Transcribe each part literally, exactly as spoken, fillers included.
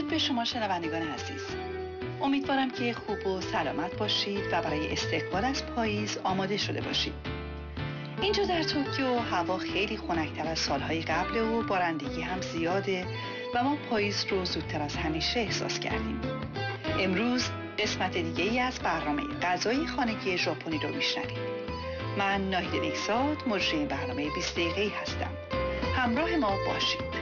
درود به شما شنوندگان عزیز. امیدوارم که خوب و سلامت باشید و برای استقبال از پاییز آماده شده باشید. اینجا در توکیو هوا خیلی خنک‌تر از سالهای قبل و بارندگی هم زیاده و ما پاییز رو زودتر از همیشه احساس کردیم. امروز قسمت دیگه ای از برنامه غذای خانگی ژاپنی رو میشنوید. من ناهید نیکزاد مجری برنامه بیست دقیقه‌ای هستم. همراه ما باشید.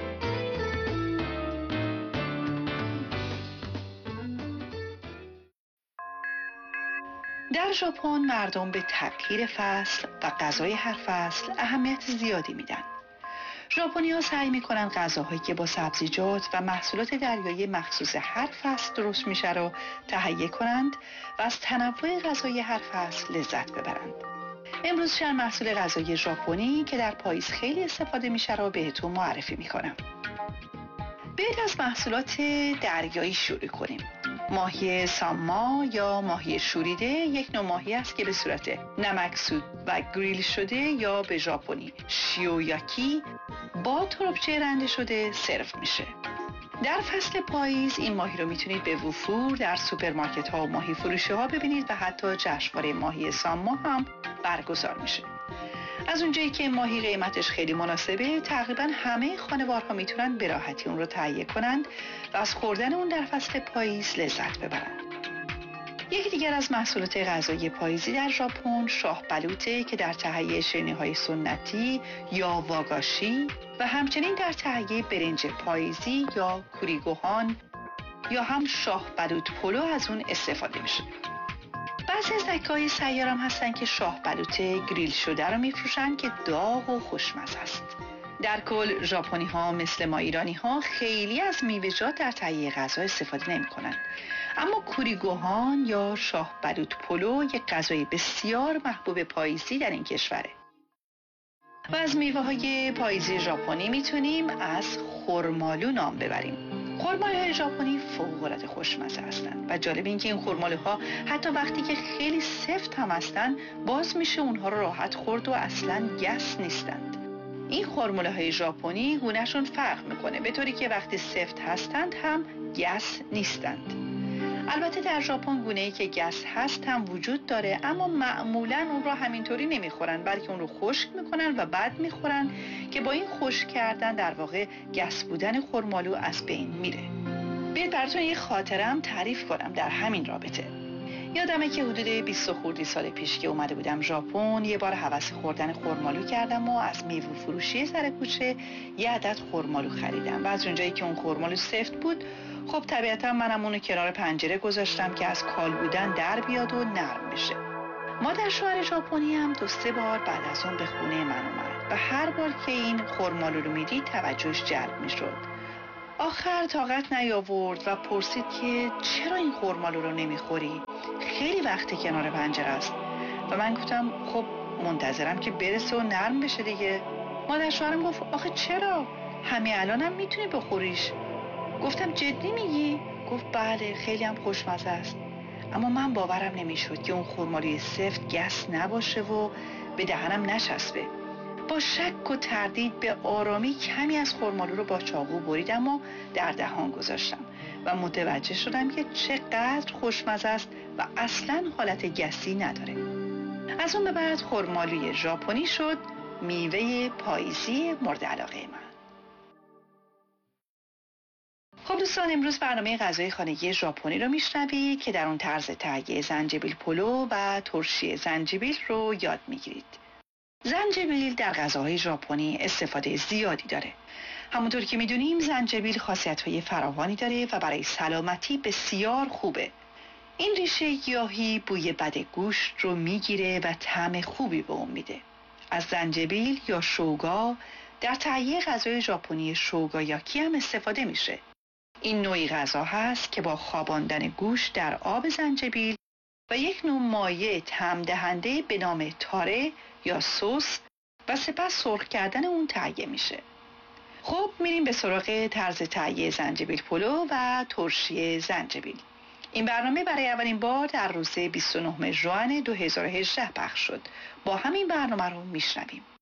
در ژاپن مردم به تغییر فصل و غذای هر فصل اهمیت زیادی میدن. ژاپنی‌ها سعی میکنن غذاهایی که با سبزیجات و محصولات دریایی مخصوص هر فصل درست میشه رو تهیه کنند و از تنوع غذای هر فصل لذت ببرند. امروز چند محصول غذایی ژاپنی که در پاییز خیلی استفاده میشه رو بهتون معرفی میکنم. بیایید از محصولات دریایی شروع کنیم. ماهی ساما یا ماهی شوریده یک نوع ماهی است که به صورت نمکسود و گریل شده یا به ژاپنی شیویاکی با تربچه رنده شده سرو میشه. در فصل پاییز این ماهی رو میتونید به وفور در سوپرمارکت ها و ماهی فروشی ها ببینید و حتی جشنواره ماهی ساما هم برگزار میشه. از اونجایی که ماهی قیمتش خیلی مناسبه، تقریبا همه خانوارها میتونن به راحتی اون رو تهیه کنند و از خوردن اون در فصل پاییز لذت ببرند. یکی دیگر از محصولات غذایی پاییزی در ژاپن شاه بلوطه که در تهیه شیرینی‌های سنتی یا واگاشی و همچنین در تهیه برنج پاییزی یا کوریگوهان یا هم شاه بلوط پلو از اون استفاده میشه. بعضی از دکه‌های سیار هم هستن که شاه بلوطه گریل شده رو میفروشن که داغ و خوشمزه است. در کل ژاپنی ها مثل ما ایرانی ها خیلی از میوه‌جات در تهیه غذا استفاده نمی کنن. اما کوریگوهان یا شاه بلوط پلو یک غذای بسیار محبوب پاییزی در این کشوره. و از میوه های پاییزی ژاپنی میتونیم از خرمالو نام ببریم. خرمالوهای ژاپنی فوق‌العاده خوشمزه هستند و جالب این که این خرمالوها حتی وقتی که خیلی سفت هم هستن باز میشه اونها رو راحت خورد و اصلاً گس نیستند. این خرمالوهای ژاپنی گونه‌شون فرق میکنه به طوری که وقتی سفت هستند هم گس نیستند. البته در ژاپن گونه‌ای که گس هست هم وجود داره اما معمولاً اون رو همینطوری نمیخورن بلکه اون رو خشک میکنن و بعد میخورن که با این خشک کردن در واقع گس بودن خرمالو از بین میره. بیاید براتون یه خاطره هم تعریف کنم در همین رابطه. یادمه که حدود بیست خردی سال پیش که اومده بودم ژاپن یه بار هوس خوردن خرمالو کردم و از میوه فروشی سر کوچه یه عدد خرمالو خریدم و از اونجایی که اون خرمالو سفت بود خب طبیعتا منم اونو کنار پنجره گذاشتم که از کال بودن در بیاد و نرم بشه. مادر شوهر ژاپنی هم دو سه بار بعد از اون به خونه من اومد و هر بار که این خرمالو رو میدید توجهش جلب میشد. آخر طاقت نیاورد و پرسید که چرا این خرمالو رو نمیخوری؟ خیلی وقت کنار پنجره است. و من گفتم خب منتظرم که برسه و نرم بشه دیگه. مادر شوهرم گفت آخه چرا؟ همین الانم میتونی بخوریش. گفتم جدی میگی؟ گفت بله خیلی هم خوشمزه است. اما من باورم نمیشد که اون خرمالوی سفت گس نباشه و به دهنم نچسبه. با شک و تردید به آرامی کمی از خرمالو رو با چاقو بریدم و در دهان گذاشتم و متوجه شدم که چقدر خوشمزه است و اصلاً حالت گسی نداره. از اون به بعد خرمالوی ژاپنی شد میوه پاییزی مورد علاقه من. خب دوستان امروز برنامه غذای خانگی ژاپنی رو میشنوی که در اون طرز تهیه زنجبیل پلو و ترشی زنجبیل رو یاد میگیرید. زنجبیل در غذاهای ژاپنی استفاده زیادی داره. همونطور که میدونیم زنجبیل خاصیت‌های فراوانی داره و برای سلامتی بسیار خوبه. این ریشه گیاهی بوی بد گوشت رو میگیره و طعم خوبی به اون میده. از زنجبیل یا شوگا در تهیه غذای ژاپنی شوگایاکی هم استفاده میشه. این نوعی غذا هست که با خواباندن گوشت در آب زنجبیل و یک نوع مایع طعم دهنده به نام تاره یا سس و سپس سرخ کردن اون تهیه میشه. خب میریم به سراغ طرز تهیه زنجبیل پلو و ترشی زنجبیل. این برنامه برای اولین بار در روز بیست و نهم ژوئن دو هزار و هجده پخش شد. با همین برنامه رو میشنویم.